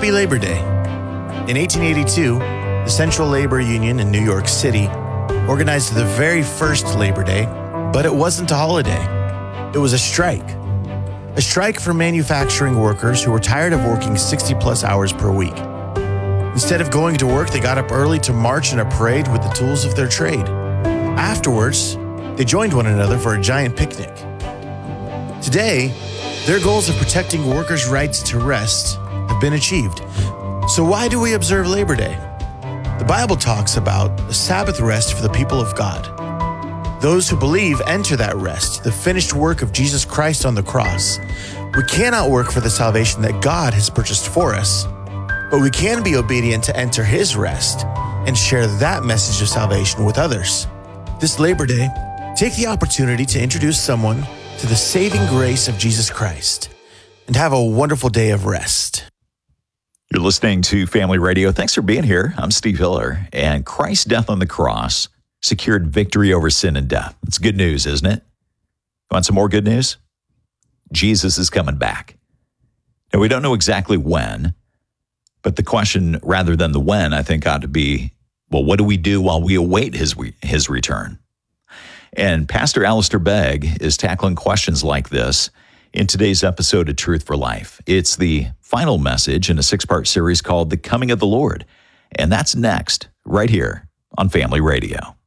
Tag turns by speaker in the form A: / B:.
A: Happy Labor Day. In 1882, the Central Labor Union in New York City organized the very first Labor Day, but it wasn't a holiday. It was a strike. A strike for manufacturing workers who were tired of working 60-plus hours per week. Instead of going to work, they got up early to march in a parade with the tools of their trade. Afterwards, they joined one another for a giant picnic. Today, their goals of protecting workers' rights to rest have been achieved. So why do we observe Labor Day? The Bible talks about a Sabbath rest for the people of God. Those who believe enter that rest, the finished work of Jesus Christ on the cross. We cannot work for the salvation that God has purchased for us, but we can be obedient to enter His rest and share that message of salvation with others. This Labor Day, take the opportunity to introduce someone to the saving grace of Jesus Christ and have a wonderful day of rest.
B: You're listening to Family Radio. Thanks for being here. I'm Steve Hiller, and Christ's death on the cross secured victory over sin and death. It's good news, isn't it? Want some more good news? Jesus is coming back. Now, we don't know exactly when, but the question, rather than the when, I think ought to be, well, what do we do while we await his return? And Pastor Alistair Begg is tackling questions like this in today's episode of Truth for Life. It's the final message in a 6-part series called The Coming of the Lord. And that's next, right here on Family Radio.